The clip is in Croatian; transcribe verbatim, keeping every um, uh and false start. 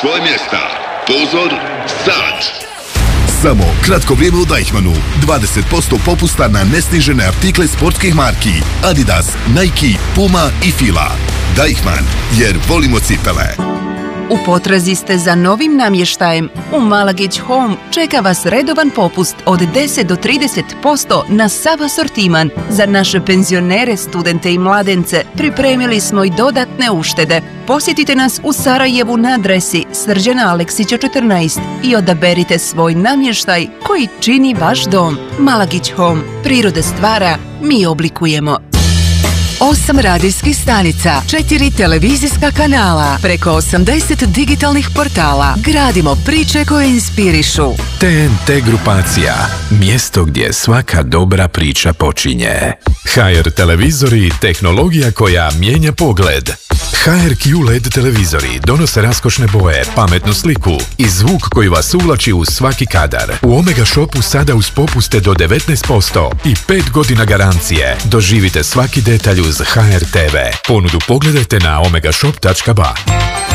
svoje mjesta. Pozor, sad! Samo kratko vrijeme u Deichmannu. dvadeset posto popusta na nesnižene artikle sportskih marki Adidas, Nike, Puma i Fila. Deichmann, jer volimo cipele. U potrazi ste za novim namještajem? U Malagić Home čeka vas redovan popust od deset do trideset posto na sav asortiman. Za naše penzionere, studente i mladence pripremili smo i dodatne uštede. Posjetite nas u Sarajevu na adresi Srđana Aleksića četrnaest i odaberite svoj namještaj koji čini vaš dom. Malagić Home. Priroda stvara, mi oblikujemo. Osam radijskih stanica, četiri televizijska kanala, preko osamdeset digitalnih portala. Gradimo priče koje inspirišu. T N T grupacija, mjesto gdje svaka dobra priča počinje. H R televizori, tehnologija koja mijenja pogled. H R Q L E D televizori donose raskošne boje, pametnu sliku i zvuk koji vas uvlači u svaki kadar. U Omega Shopu sada uz popuste do devetnaest posto i pet godina garancije. Doživite svaki detalj uz H R T V. Ponudu pogledajte na omega shop tačka ba.